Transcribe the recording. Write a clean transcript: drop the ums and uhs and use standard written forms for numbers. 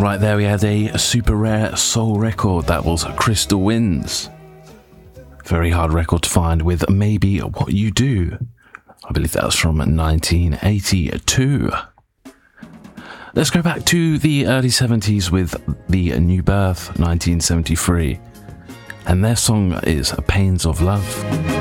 Right there we had a super rare soul record. That was Crystal Winds. Very hard record to find with Maybe What You Do. I believe that was from 1982. Let's go back to the early 70s with the New Birth, 1973. And their song is Pains of Love.